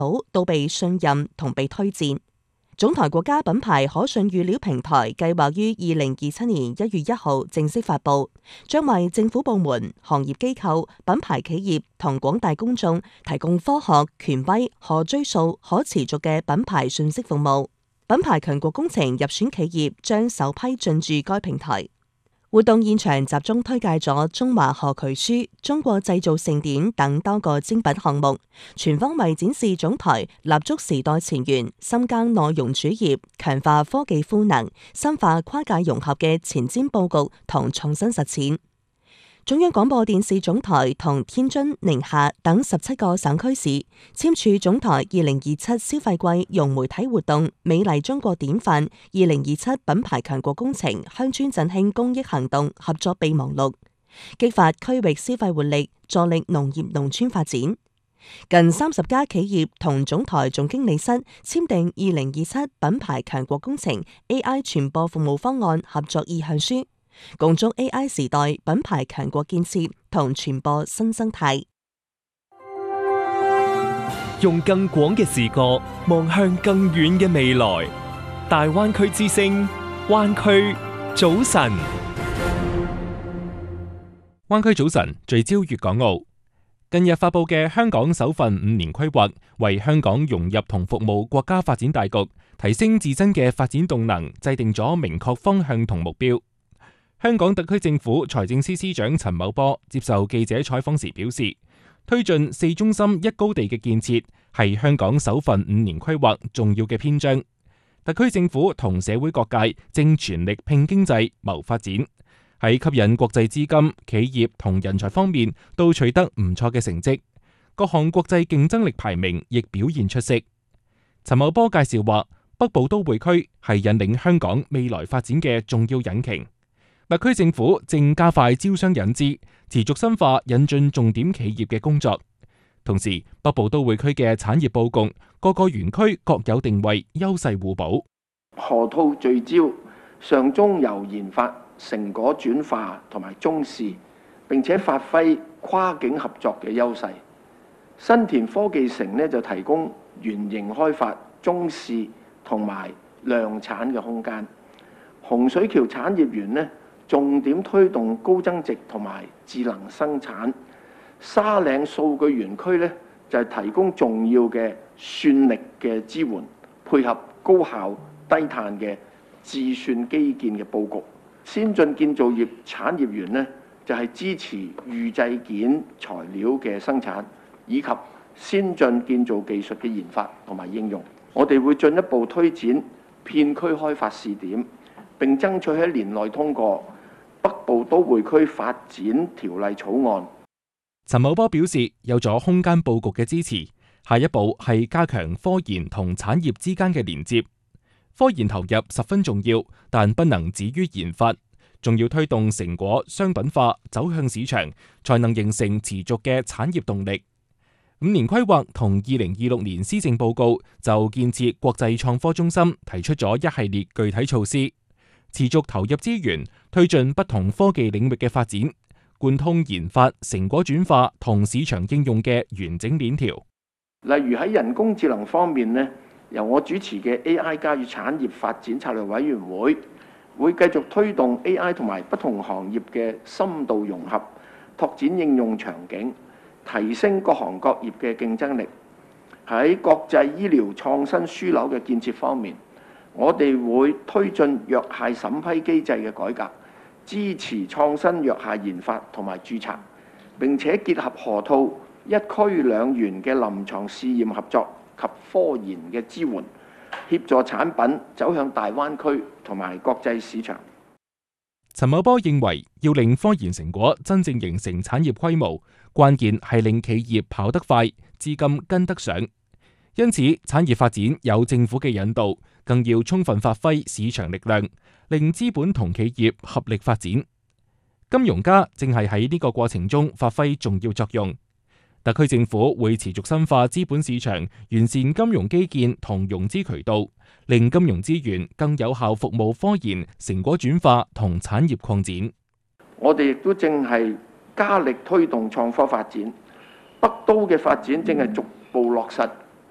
都被信任同被推薦。總台國家品牌可信預料平台計劃於2027年1月1號正式發布，將為政府部門、行業機構、品牌企業同廣大公眾提供科學、權威、可追溯、可持續嘅品牌信息服務。品牌強國工程入選企業將首批進駐該平台。活動現場集中推介咗中華河渠書、中國製造盛典等多個精品項目，全方位展示總台立足時代前沿、深耕內容主業、強化科技賦能、深化跨界融合嘅前瞻佈局同創新實踐。中央廣播電視總台同天津、寧夏等17個省區市簽署總台2027消費季融媒體活動美麗中國典範2027品牌強國工程鄉村振興公益行動合作備忘錄，激發區域消費活力，助力農業農村發展。近30家企業同總台總經理室簽訂2027品牌強國工程 AI 傳播服務方案合作意向書，共築 AI 時代品牌強國建設同傳播新生態。 用更廣嘅視角望向更遠嘅未來。大灣區之聲，灣區早晨。灣區早晨聚焦粵港澳。近日發佈嘅香港首份5年規劃，為香港融入同服務國家發展大局，提升自身嘅發展動能，制定咗明確方向同目標。香港特區政府財政司司長陳茂波接受記者採訪時表示，推進4中心1高地嘅建設係香港首份5年規劃重要嘅篇章。特區政府同社會各界正全力拼經濟、謀發展，喺吸引國際資金、企業同人才方面都取得唔錯嘅成績，各項國際競爭力排名亦表現出色。陳茂波介紹話，北部都會區係引領香港未來發展嘅重要引擎。特區政府正加快招商引資，持續深化引進重點企業嘅工作。同時，北部都會區嘅產業佈局，各個園區各有定位，優勢互補。 河套聚焦上中游研發成果轉化同埋中試，並且發揮跨境合作嘅優勢。新田科技城呢就提供原型開發、中試同埋量產嘅空間。洪水橋產業園呢，重點推動高增值同埋智能生產。沙嶺數據園區呢，就係提供重要嘅算力嘅支援，配合高效低碳嘅自算基建嘅佈局。先進建造業產業園呢，就係支持預製件材料嘅生產，以及先進建造技術嘅研發同埋應用。我哋會進一步推展片區開發試點，並爭取喺年內通過北部都會區發展條例草案。 陳茂波表示，有咗空間佈局嘅支持，下一步係加強科研同產業之間嘅連接。科研投入十分重要，但不能止於研發，仲要推動成果商品化，走向市場，才能形成持續嘅產業動力。5年規劃同2026年施政報告就建設國際創科中心提出咗一系列具體措施，持續投入資源，推進不同科技領域嘅發展，貫通研發、成果轉化同市場應用嘅完整鏈條。 例如喺人工智能方面呢，由我主持嘅 AI 加與產業發展策略委員會，會繼續推動 AI 同埋不同行業嘅深度融合，拓展應用場景，提升各行各業嘅競爭力。喺國際醫療創新樞紐嘅建設方面，我哋會推進藥械審批機制嘅改革，支持創新藥械研發同埋註冊，並且結合河套1區2園嘅臨床試驗合作及科研嘅支援，協助產品走向大灣區同埋國際市場。 陳茂波認為，要令科研成果真正形成產業規模，關鍵係令企業跑得快，資金跟得上。因此，產業發展有政府嘅引導，更要充分發揮市場力量，令資本同企業合力發展。金融家正係喺呢個過程中發揮重要作用。特區政府會持續深化資本市場，完善金融基建同融資渠道，令金融資源更有效服務科研、成果轉化同產業擴展。 我哋亦都正係加力推動創科發展，北都嘅發展正係逐步落實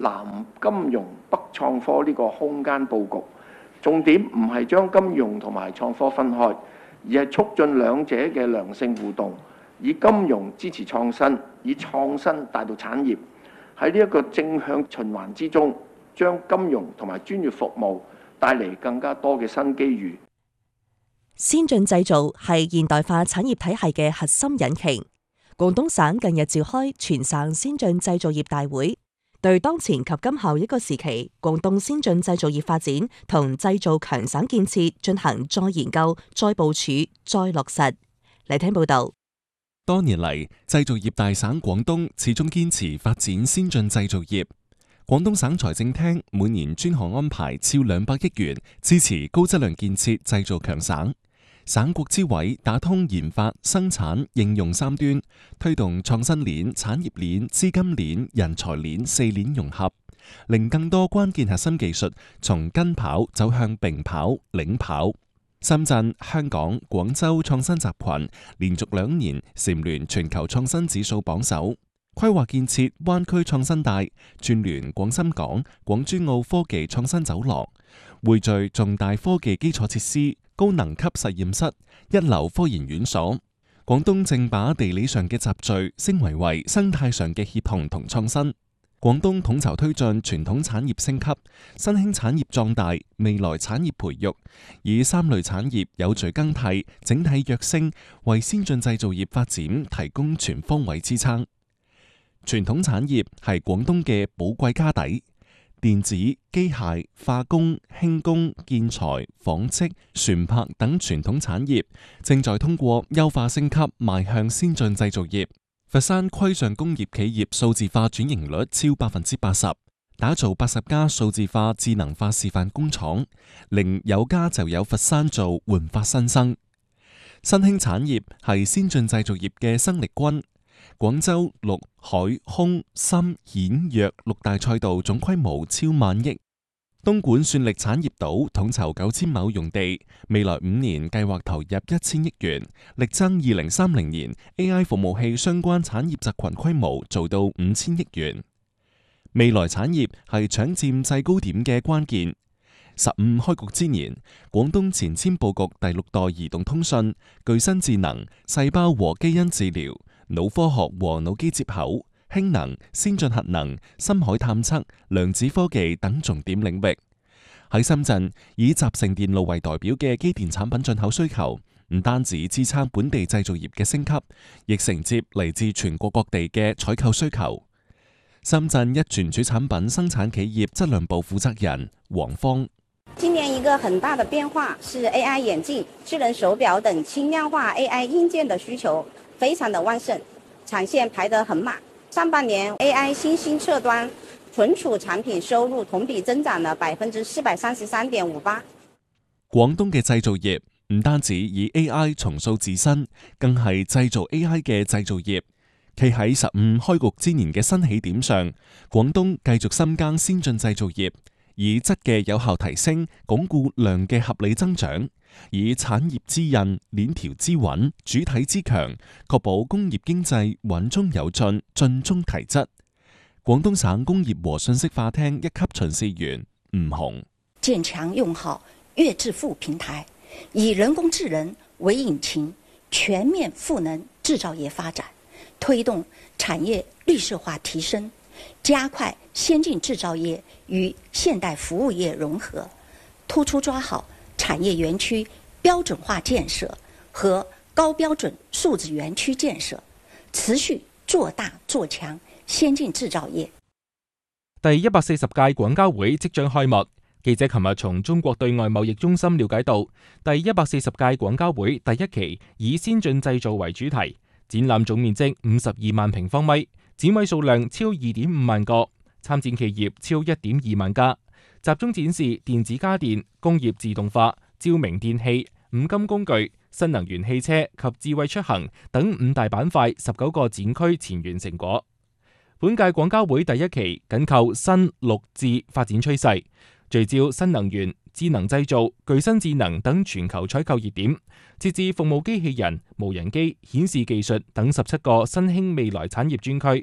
南金融北創科呢個空間佈局。重點唔係將金融同埋創科分開，而係促進兩者嘅良性互動，以金融支持創新，以創新帶到產業。喺呢一個正向循環之中，將金融同埋專業服務帶嚟更加多嘅新機遇。 先進製造係現代化產業體系嘅核心引擎。廣東省近日召開全省先進製造業大會，對當前及今後一個時期廣東先進製造業發展同製造強省建設進行再研究、再部署、再落實。嚟聽報道。 多年嚟，製造業大省廣東始終堅持發展先進製造業。廣東省財政廳每年專項安排超200億元支持高質量建設製造強省。省國資委打通研發、生產、應用三端，推動創新鏈、產業鏈、資金鏈、人才鏈四鏈融合，令更多關鍵核心技術從跟跑走向並跑、領跑。深圳、香港、廣州創新集群連續2年蟬聯全球創新指數榜首。規劃建設灣區創新帶，串聯廣深港、廣珠澳科技創新走廊，匯聚重大科技基礎設施、高能級實驗室、一流科研院所。廣東正把地理上嘅集聚升為生態上嘅協同同創新。廣東統籌推進傳統產業升級、新興產業壯大、未來產業培育，以3類產業有序更替、整體躍升，為先進製造業發展提供全方位支撐。傳統產業係廣東嘅寶貴家底，電子、機械、化工、輕工、建材、紡織、船舶等傳統產業正在通過優化升級邁向先進製造業。佛山規上工業企業數字化轉型率超80%，打造80家數字化智能化示範工廠，令有家就有佛山做煥發新生。新興產業係先進製造業嘅生力軍。廣州陸海空深顯藥6大賽道總規模超10000億。東莞算力產業島統籌9000畝用地，未來5年計劃投入1000億元，力爭2030年 AI 服務器相關產業集群規模做到5000億元。未來產業係搶佔制高點嘅關鍵。15開局之年，廣東前瞻佈局第6代移動通訊、具身智能、細胞和基因治療、腦科學和腦機接口、氫能、先進核能、深海探測、量子科技等重點領域。喺深圳，以集成電路為代表嘅機電產品進口需求，唔單止支撐本地製造業嘅升級，亦承接嚟自全國各地嘅採購需求。深圳一傳主產品生產企業質量部負責人黃芳： 今年一個很大的變化是 AI 眼鏡、智能手錶等輕量化 AI 硬件的需求非常的旺盛，產線排得很滿。上半年 AI 新興測端存儲產品收入同比增長了433.58%。 廣東嘅製造業唔單止以 AI 重塑自身，更係製造 AI 嘅製造業。企喺15開局之年嘅新起點上，廣東繼續深耕先進製造業，以質嘅有效提升鞏固量嘅合理增長，以產業之韌、鏈條之穩、主體之強，確保工業經濟穩中有進、進中提質。廣東省工業和信息化廳1級巡視員吳紅： 建強用好粵智庫平台，以人工智能為引擎，全面賦能製造業發展，推動產業綠色化提升，加快先進製造業與現代服務業融合，突出抓好產業園區標準化建設和高標準數字園區建設，持續做大做強先進製造業。 第140屆廣交會即將開幕。記者琴日從中國對外貿易中心了解到，第140屆廣交會第1期以先進製造為主題，展覽總面積52萬平方米，展位數量超2.5萬個，參展企業超1.2萬家，集中展示電子家電、工業自動化、照明電器、五金工具、新能源汽車及智慧出行等5大板塊19個展區前沿成果。本屆廣交會第1期緊扣新綠智發展趨勢，聚焦新能源、智能製造、具身智能等全球採購熱點，設置服務機器人、無人機、顯示技術等17個新興未來產業專區，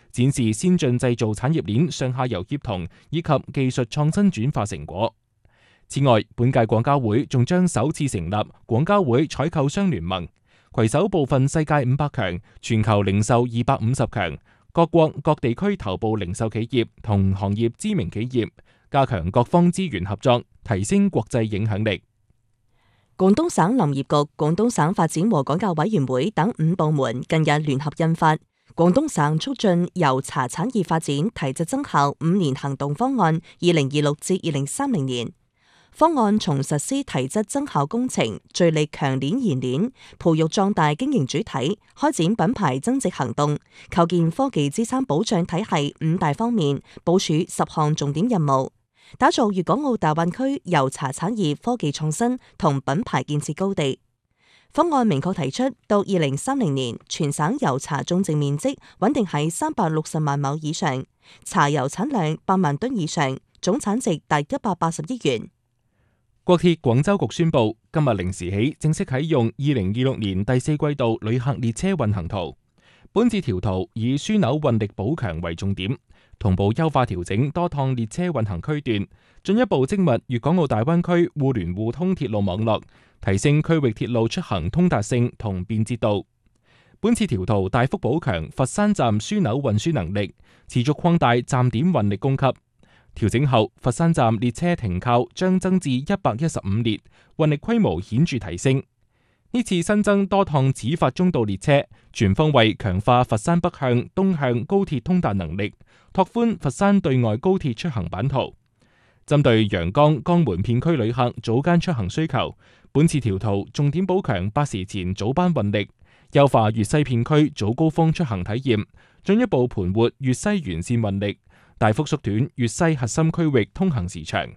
展示先進製造產業鏈上下游協同以及技術創新轉化成果。此外，本屆廣交會仲將首次成立廣交會採購商聯盟，攜手部分世界500強、全球零售250強、各國各地區頭部零售企業同行業知名企業，加強各方資源合作，提升國際影響力。 廣東省林業局、廣東省發展和改革委員會等5部門近日聯合印發《廣東省促進油茶產業發展提質增效5年行動方案（2026至2030年）。方案從實施提質增效工程、聚力強鏈延鏈、培育壯大經營主體、開展品牌增值行動、構建科技資產保障體系5大方面，部署10項重點任務，打造粵港澳大灣區油茶產業科技創新同品牌建設高地。方案明確提出，到2030年，全省油茶種植面積穩定喺360萬畝以上，茶油產量8萬噸以上，總產值達180億元。 國鐵廣州局宣布，今日零時起正式啟用2026年第4季度旅客列車運行圖。本次調圖以樞紐運力補強為重點，同步優化調整多趟列車運行區段，進一步精密粵港澳大灣區互聯互通鐵路網絡，提升區域鐵路出行通達性同便捷度。本次調圖大幅補強佛山站樞紐運輸能力，持續擴大站點運力供給。調整後，佛山站列車停靠將增至115列，運力規模顯著提升。呢次新增多趟始發中度列車，全方位強化佛山北向、東向高鐵通達能力，拓寬佛山對外高鐵出行版圖。針對陽江、江門片區旅客早間出行需求，本次調圖重點補強8時前早班運力，優化粵西片區早高峰出行體驗，進一步盤活粵西沿線運力，大幅縮短粵西核心區域通行時長。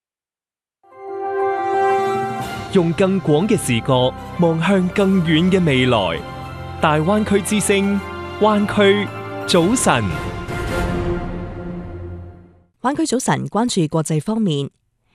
用更廣嘅視角望向更遠嘅未來，大灣區之聲，灣區早晨。 灣區早晨關注國際方面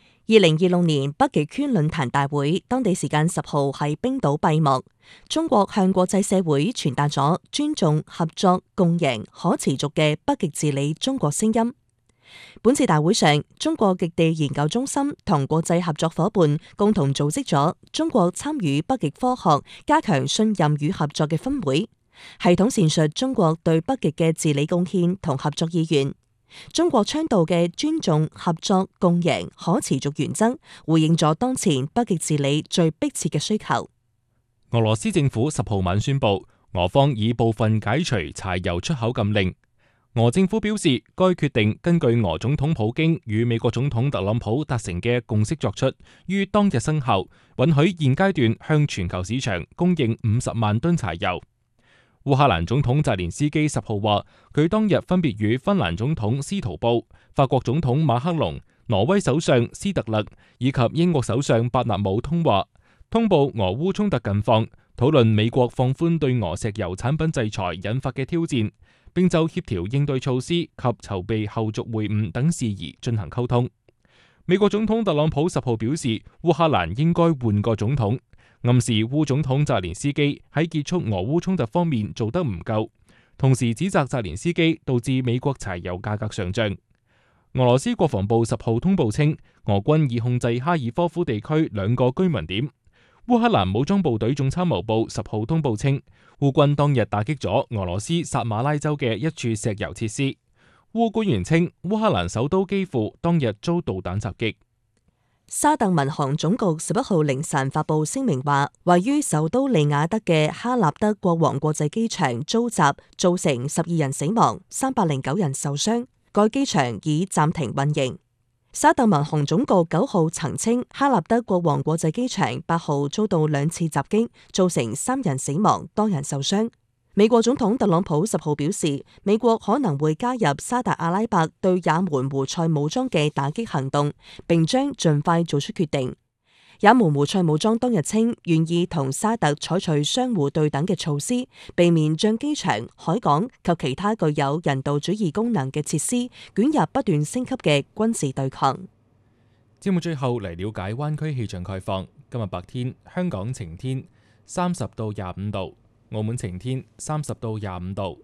，2026年北極圈論壇大會當地時間10號喺冰島閉幕。中國向國際社會傳達咗尊重、合作、共贏、可持續嘅北極治理中國聲音。本次大會上，中國極地研究中心同國際合作夥伴共同組織咗中國參與北極科學、加強信任與合作嘅分會，系統闡述中國對北極嘅治理貢獻同合作意願。中國倡導嘅尊重、合作、共贏、可持續原則，回應咗當前北極治理最迫切嘅需求。 俄羅斯政府10號晚宣布，俄方已部分解除柴油出口禁令。俄政府表示，該決定根據俄總統普京與美國總統特朗普達成嘅共識作出，於當日生效，允許現階段向全球市場供應50萬噸柴油。烏克蘭總統澤連斯基10號話，佢當日分別與芬蘭總統斯圖布、法國總統馬克龍、挪威首相斯特勒以及英國首相伯納姆通話，通報俄烏衝突近況，討論美國放寬對俄石油產品制裁引發嘅挑戰，並就協調應對措施及籌備後續會晤等事宜進行溝通。美國總統特朗普10號表示，烏克蘭應該換個總統，暗示烏總統澤連斯基喺結束俄烏衝突方面做得唔夠，同時指責澤連斯基導致美國柴油價格上漲。俄羅斯國防部10號通報稱，俄軍已控制哈爾科夫地區2個居民點。烏克蘭武裝部隊總參謀部10號通報稱，烏軍當日打擊咗俄羅斯薩馬拉州嘅一處石油設施。烏官員稱，烏克蘭首都基輔當日遭導彈襲擊。 沙特民航總局11號凌晨發布聲明話，位於首都利雅得嘅哈納德國王國際機場遭襲，造成12人死亡、309人受傷，該機場已暫停運營。沙特民航總局9號澄清，哈納德國王國際機場8號遭到2次襲擊，造成3人死亡、多人受傷。美國總統特朗普10號表示，美國可能會加入沙特阿拉伯對也門胡塞武裝嘅打擊行動，並將盡快做出決定。也門胡塞武裝當日稱願意同沙特採取相互對等嘅措施，避免將機場、海港及其他具有人道主義功能嘅設施捲入不斷升級嘅軍事對抗。 節目最後嚟了解灣區氣象概況。今日白天香港晴天，30到25度；澳門晴天，30到25度；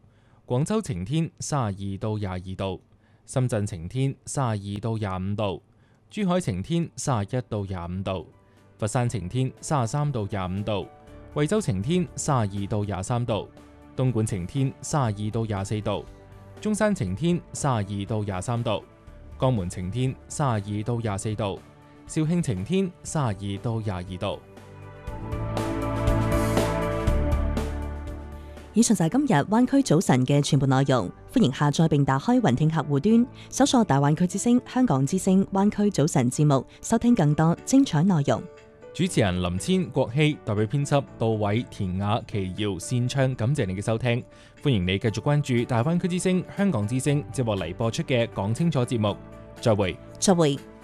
廣州晴天32到22度，深圳晴天32到25度，珠海晴天31到25度，佛山晴天33到25度，惠州晴天32到23度，東莞晴天32到24度，中山晴天32到23度，江門晴天32到24度，肇慶晴天32到22度。 以上就係今日灣區早晨嘅全部內容，歡迎下載並打開雲聽客戶端，搜索大灣區之聲、香港之聲、灣區早晨節目，收聽更多精彩內容。 主持人林千、國希，代表編輯杜偉、田雅、奇瑤、善昌，感謝你嘅收聽。歡迎你繼續關注大灣區之聲、香港之聲接落嚟播出嘅講清楚節目。再會。